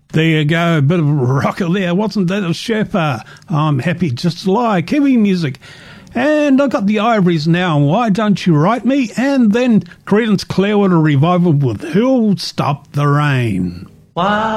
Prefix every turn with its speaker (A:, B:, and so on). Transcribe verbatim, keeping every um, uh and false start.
A: There you go, a bit of a rocker there. Wasn't that a Sherpa? I'm happy just to lie. Kiwi music. And I've got the Ivories now. Why Don't You Write Me? And then Creedence Clearwater Revival with Who'll Stop the Rain.
B: Why